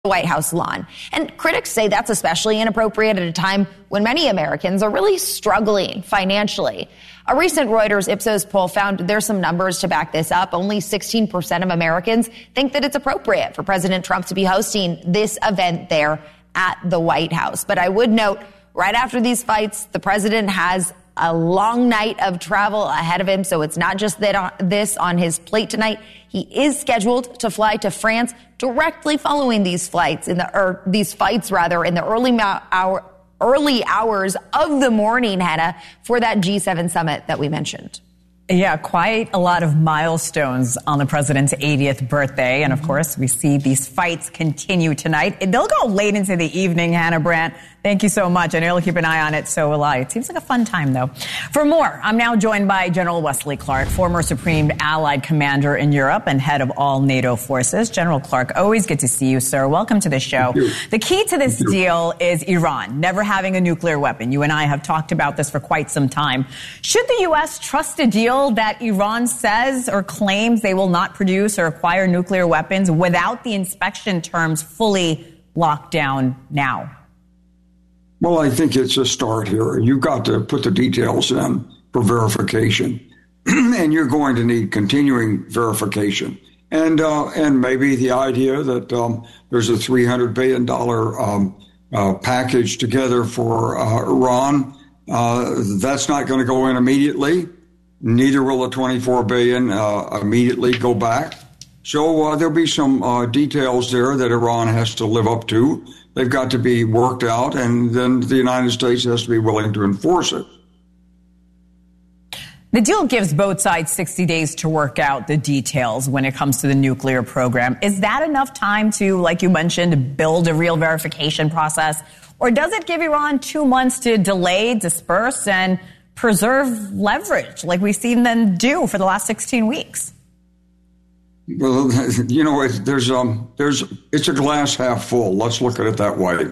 White House lawn. And critics say that's especially inappropriate at a time when many Americans are really struggling financially. A recent Reuters Ipsos poll found there's some numbers to back this up. Only 16% of Americans think that it's appropriate for President Trump to be hosting this event there at the White House. But I would note, right after these fights, the president has a long night of travel ahead of him. So it's not just this on his plate tonight. He is scheduled to fly to France directly following these fights in the early hours of the morning, Hannah, for that G7 summit that we mentioned. Yeah, quite a lot of milestones on the president's 80th birthday. And of course, we see these fights continue tonight. They'll go late into the evening, Hannah Brandt. Thank you so much. I know you'll keep an eye on it. So will I. It seems like a fun time, though. For more, I'm now joined by General Wesley Clark, former Supreme Allied Commander in Europe and head of all NATO forces. General Clark, always good to see you, sir. Welcome to the show. The key to this deal is Iran never having a nuclear weapon. You and I have talked about this for quite some time. Should the U.S. trust a deal that Iran says or claims they will not produce or acquire nuclear weapons without the inspection terms fully locked down now? Well, I think it's a start here. You've got to put the details in for verification, and you're going to need continuing verification. And maybe the idea that there's a $300 billion package together for Iran, that's not going to go in immediately. Neither will the $24 billion immediately go back. So there'll be some details there that Iran has to live up to. They've got to be worked out, and then the United States has to be willing to enforce it. The deal gives both sides 60 days to work out the details when it comes to the nuclear program. Is that enough time to, like you mentioned, build a real verification process? Or does it give Iran 2 months to delay, disperse, and preserve leverage like we've seen them do for the last 16 weeks? Well, you know, it's a glass half full. Let's look at it that way.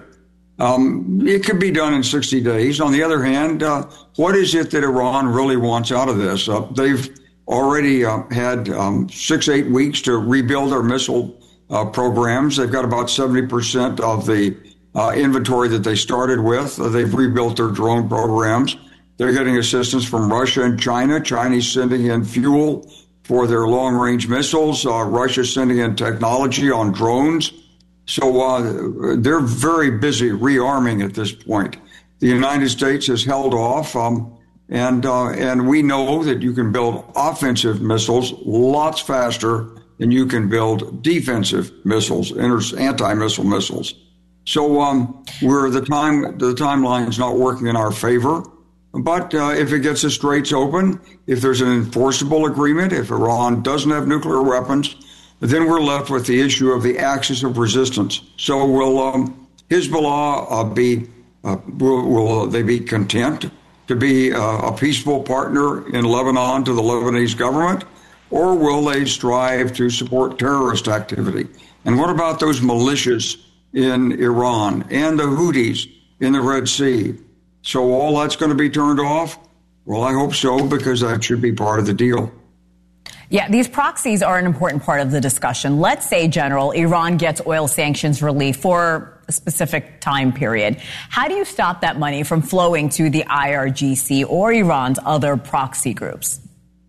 It could be done in 60 days. On the other hand, what is it that Iran really wants out of this? They've already had 6-8 weeks to rebuild their missile programs. They've got about 70% of the inventory that they started with. They've rebuilt their drone programs. They're getting assistance from Russia and China. China's sending in fuel for their long-range missiles. Russia's sending in technology on drones. So they're very busy rearming at this point. The United States has held off, and we know that you can build offensive missiles lots faster than you can build defensive missiles, anti-missile missiles. So the timeline's not working in our favor. But if it gets the straits open, if there's an enforceable agreement, if Iran doesn't have nuclear weapons, then we're left with the issue of the axis of resistance. So will Hezbollah will they be content to be a peaceful partner in Lebanon to the Lebanese government, or will they strive to support terrorist activity? And what about those militias in Iran and the Houthis in the Red Sea? So all that's going to be turned off? Well, I hope so, because that should be part of the deal. Yeah, these proxies are an important part of the discussion. Let's say, General, Iran gets oil sanctions relief for a specific time period. How do you stop that money from flowing to the IRGC or Iran's other proxy groups?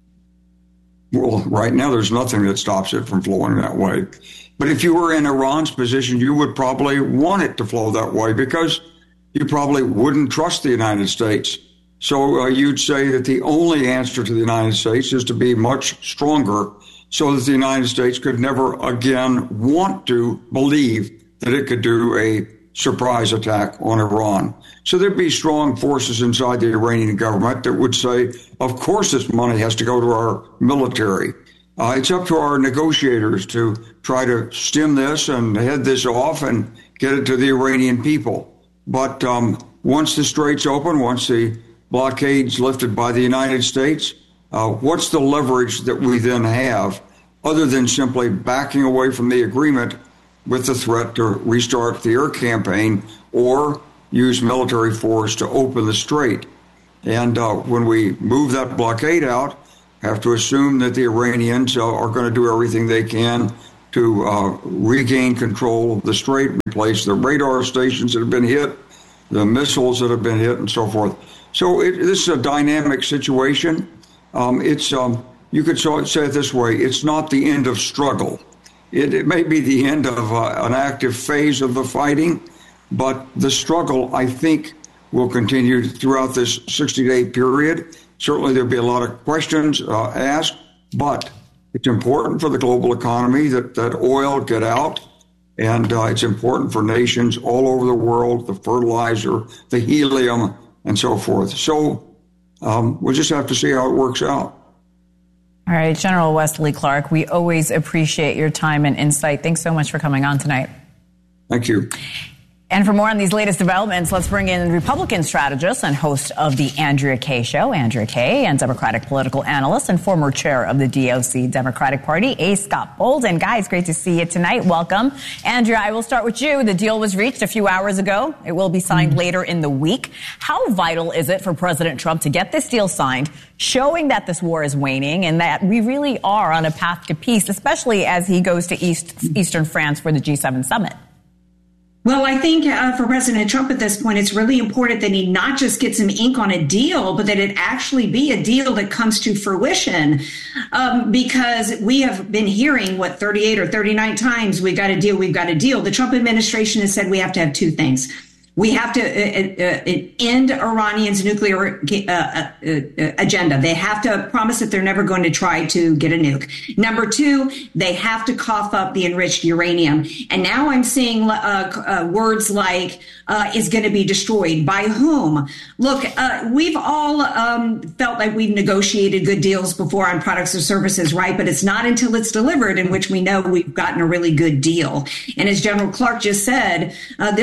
Well, right now there's nothing that stops it from flowing that way. But if you were in Iran's position, you would probably want it to flow that way, because you probably wouldn't trust the United States. So you'd say that the only answer to the United States is to be much stronger, so that the United States could never again want to believe that it could do a surprise attack on Iran. So there'd be strong forces inside the Iranian government that would say, of course this money has to go to our military. It's up to our negotiators to try to stem this and head this off and get it to the Iranian people. But once the straits open, once the blockade's lifted by the United States, what's the leverage that we then have other than simply backing away from the agreement with the threat to restart the air campaign or use military force to open the strait? And when we move that blockade out, have to assume that the Iranians are going to do everything they can to regain control of the strait, replace the radar stations that have been hit, the missiles that have been hit, and so forth. So this is a dynamic situation. You could say it this way: it's not the end of struggle. It may be the end of an active phase of the fighting, but the struggle, I think, will continue throughout this 60-day period. Certainly there'll be a lot of questions asked, but it's important for the global economy that oil get out, and it's important for nations all over the world, the fertilizer, the helium, and so forth. So we'll just have to see how it works out. All right, General Wesley Clark, we always appreciate your time and insight. Thanks so much for coming on tonight. Thank you. And for more on these latest developments, let's bring in Republican strategist and host of the Andrea Kaye Show, Andrea Kaye, and Democratic political analyst and former chair of the DOC Democratic Party, A. Scott Bolden. Guys, great to see you tonight. Welcome. Andrea, I will start with you. The deal was reached a few hours ago. It will be signed later in the week. How vital is it for President Trump to get this deal signed, showing that this war is waning and that we really are on a path to peace, especially as he goes to Eastern France for the G7 summit? Well, I think for President Trump at this point, it's really important that he not just get some ink on a deal, but that it actually be a deal that comes to fruition. Because we have been hearing, 38 or 39 times, we've got a deal, we've got a deal. The Trump administration has said we have to have two things. We have to end Iranians' nuclear agenda. They have to promise that they're never going to try to get a nuke. Number two, they have to cough up the enriched uranium. And now I'm seeing words like is going to be destroyed. By whom? Look, we've all felt like we've negotiated good deals before on products or services, right? But it's not until it's delivered in which we know we've gotten a really good deal. And as General Clark just said,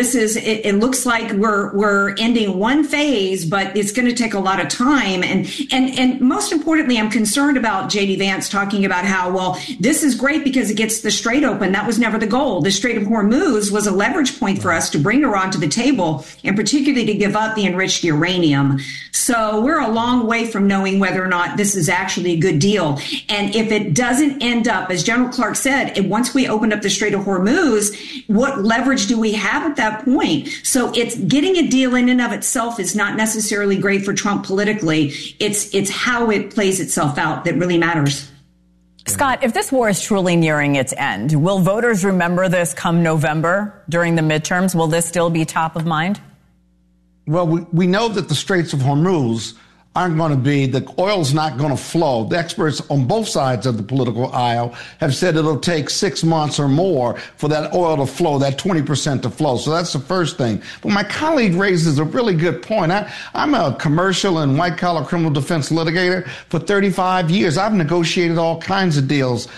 it looks like we're ending one phase, but it's going to take a lot of time. And most importantly, I'm concerned about J.D. Vance talking about how, well, this is great because it gets the strait open. That was never the goal. The Strait of Hormuz was a leverage point for us to bring Iran to the table, and particularly to give up the enriched uranium. So we're a long way from knowing whether or not this is actually a good deal. And if it doesn't end up, as General Clark said, once we open up the Strait of Hormuz, what leverage do we have at that point? So it's getting a deal in and of itself is not necessarily great for Trump politically. It's how it plays itself out that really matters. Scott, if this war is truly nearing its end, will voters remember this come November during the midterms? Will this still be top of mind? Well, we know that the Straits of Hormuz aren't going to be, the oil's not going to flow. The experts on both sides of the political aisle have said it'll take 6 months or more for that oil to flow, that 20% to flow. So that's the first thing. But my colleague raises a really good point. I'm a commercial and white-collar criminal defense litigator for 35 years. I've negotiated all kinds of deals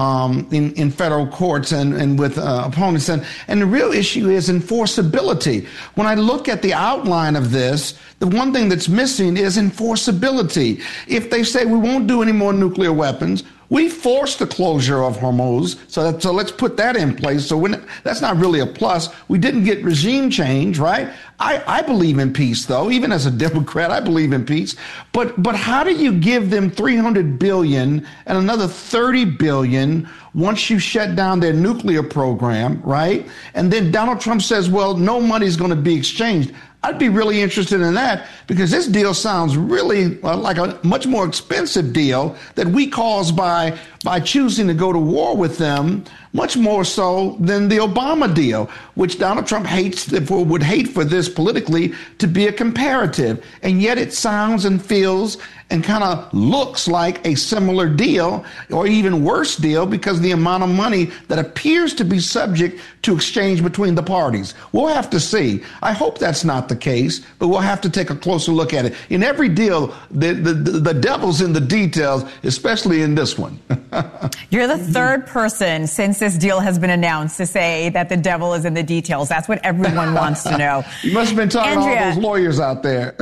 in federal courts and with opponents. And the real issue is enforceability. When I look at the outline of this, the one thing that's missing is enforceability. If they say we won't do any more nuclear weapons, we forced the closure of Hormuz, so let's put that in place. So that's not really a plus. We didn't get regime change, right? I believe in peace, though. Even as a Democrat, I believe in peace. But how do you give them $300 billion and another $30 billion once you shut down their nuclear program, right? And then Donald Trump says, well, no money's going to be exchanged. I'd be really interested in that, because this deal sounds really like a much more expensive deal that we caused by choosing to go to war with them, much more so than the Obama deal, which Donald Trump would hate for this politically to be a comparative. And yet it sounds and feels and kind of looks like a similar deal, or even worse deal, because the amount of money that appears to be subject to exchange between the parties. We'll have to see. I hope that's not the case, but we'll have to take a closer look at it. In every deal, the devil's in the details, especially in this one. You're the third person since this deal has been announced to say that the devil is in the details. That's what everyone wants to know. You must have been talking to all those lawyers out there.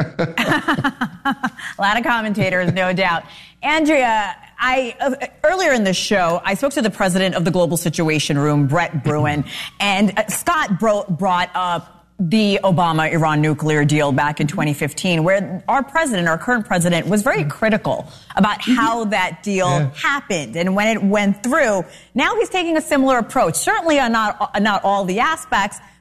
A lot of commentators, no doubt. Andrea, earlier in the show, I spoke to the president of the Global Situation Room, Brett Bruen, and Scott brought up the Obama-Iran nuclear deal back in 2015, where our current president, was very critical about how that deal happened and when it went through. Now he's taking a similar approach, certainly on not all the aspects,